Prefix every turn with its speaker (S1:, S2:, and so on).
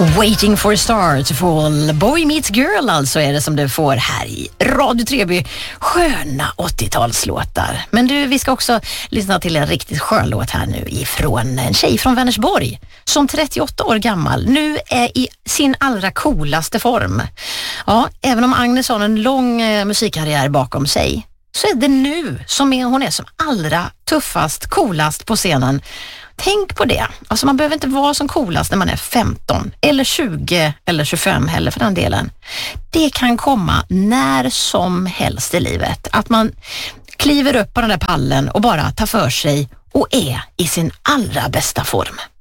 S1: Waiting for a star to fall. Boy meets girl alltså är det som du får här i Radio Treby. Sköna 80-talslåtar. Men du, vi ska också lyssna till en riktigt skön låt här nu ifrån en tjej från Vänersborg som 38 år gammal nu är i sin allra coolaste form. Ja, även om Agnes har en lång musikkarriär bakom sig så är det nu som hon är som allra tuffast, coolast på scenen. Tänk på det. Alltså man behöver inte vara som coolast när man är 15 eller 20 eller 25 heller för den delen. Det kan komma när som helst i livet. Att man kliver upp på den där pallen och bara tar för sig och är i sin allra bästa form.